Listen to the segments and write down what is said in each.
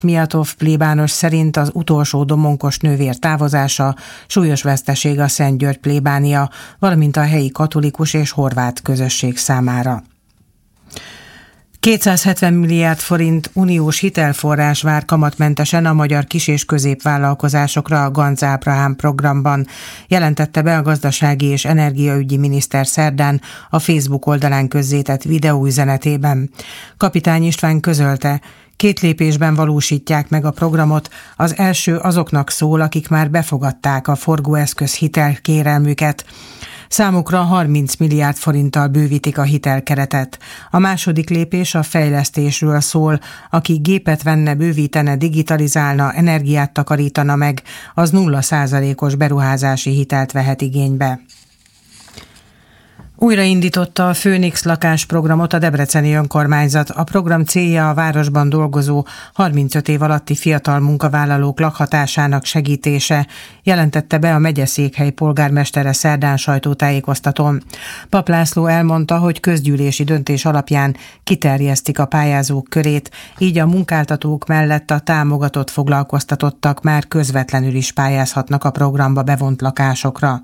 Miatov plébános szerint az utolsó domonkos nővér távozása súlyos veszteség a Szentgyörgy plébánia, valamint a helyi katolikus és horvát közösség számára. 270 milliárd forint uniós hitelforrás vár kamatmentesen a magyar kis- és középvállalkozásokra a Ganz Ábrahám programban, jelentette be a gazdasági és energiaügyi miniszter szerdán a Facebook oldalán közzétett videóüzenetében. Kapitány István közölte, 2 lépésben valósítják meg a programot, az első azoknak szól, akik már befogadták a forgóeszköz hitelkérelmüket. Számukra 30 milliárd forinttal bővítik a hitelkeretet. A második lépés a fejlesztésről szól, aki gépet venne, bővítene, digitalizálna, energiát takarítana meg, az 0%-os beruházási hitelt vehet igénybe. Újraindította a Főnix lakásprogramot a debreceni önkormányzat. A program célja a városban dolgozó 35 év alatti fiatal munkavállalók lakhatásának segítése, jelentette be a megyeszékhely polgármestere szerdán sajtótájékoztatón. Pap László elmondta, hogy közgyűlési döntés alapján kiterjesztik a pályázók körét, így a munkáltatók mellett a támogatott foglalkoztatottak már közvetlenül is pályázhatnak a programba bevont lakásokra.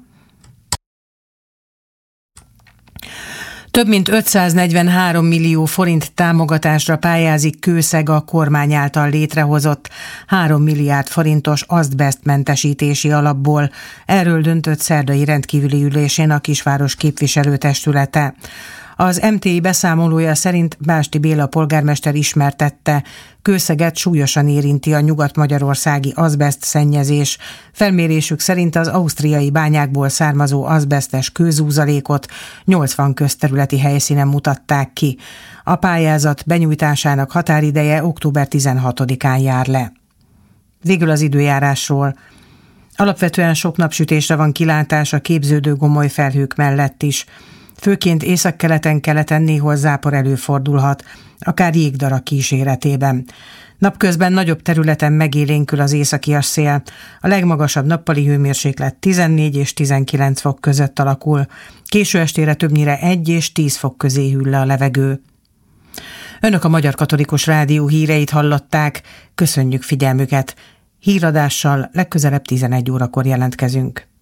Több mint 543 millió forint támogatásra pályázik Kőszeg a kormány által létrehozott 3 milliárd forintos azbesztmentesítési alapból. Erről döntött szerdai rendkívüli ülésén a kisváros képviselőtestülete. Az MTI beszámolója szerint Básti Béla polgármester ismertette, Kőszeget súlyosan érinti a nyugat-magyarországi azbeszt szennyezés. Felmérésük szerint az ausztriai bányákból származó azbesztes kőzúzalékot 80 közterületi helyszínen mutatták ki. A pályázat benyújtásának határideje október 16-án jár le. Végül az időjárásról. Alapvetően sok napsütésre van kilátás a képződő gomoly felhők mellett is. Főként északkeleten néhol zápor előfordulhat, akár jégdarak kíséretében. Napközben nagyobb területen megélénkül az északias szél, a legmagasabb nappali hőmérséklet 14 és 19 fok között alakul, késő estére többnyire 1 és 10 fok közé hűl le a levegő. Önök a Magyar Katolikus Rádió híreit hallották, köszönjük figyelmüket. Híradással legközelebb 11 órakor jelentkezünk.